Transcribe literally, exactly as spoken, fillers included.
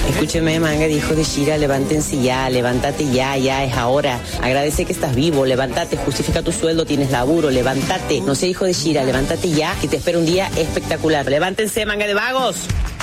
Escúcheme, manga de hijos de Shira, levántense ya, levántate ya, ya es ahora. Agradece que estás vivo, levántate, justifica tu sueldo, tienes laburo, levántate. No sé, hijo de Shira, levántate ya, que te espera un día espectacular. Levántense, manga de vagos.